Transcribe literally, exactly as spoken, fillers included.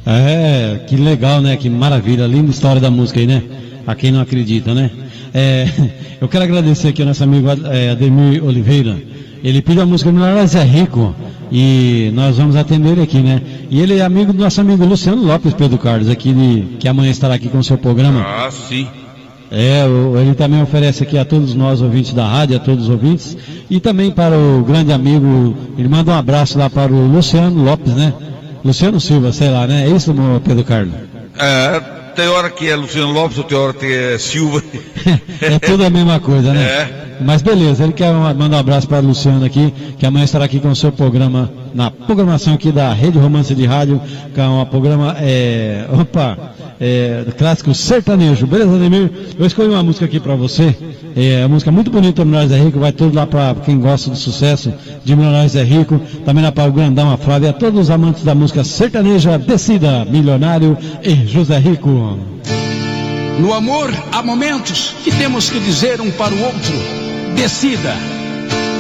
É, que legal, né? Que maravilha, linda história da música aí, né? A quem não acredita, né? É, eu quero agradecer aqui ao nosso amigo é, Ademir Oliveira. Ele pediu a música Milionários é Rico e nós vamos atender ele aqui, né? E ele é amigo do nosso amigo Luciano Lopes, Pedro Carlos, aqui de, que amanhã estará aqui com o seu programa. Ah, sim. É, ele também oferece aqui a todos nós ouvintes da rádio, a todos os ouvintes, e também para o grande amigo, ele manda um abraço lá para o Luciano Lopes, né? Luciano Silva, sei lá, né? É isso, meu Pedro Carlos? É, tem hora que é Luciano Lopes, outra hora que é Silva. É tudo a mesma coisa, né? É. Mas beleza, ele quer mandar um abraço para o Luciano aqui, que amanhã estará aqui com o seu programa, na programação aqui da Rede Romance de Rádio, que é um programa, é, opa, é, clássico sertanejo. Beleza, Ademir? Eu escolhi uma música aqui para você, é uma música muito bonita, Milionários é Rico, vai tudo lá para quem gosta do sucesso de Milionários é Rico, também lá para o Grandão, a Flávia, a todos os amantes da música sertaneja, Decida, Milionário e José Rico. No amor, há momentos que temos que dizer um para o outro: decida.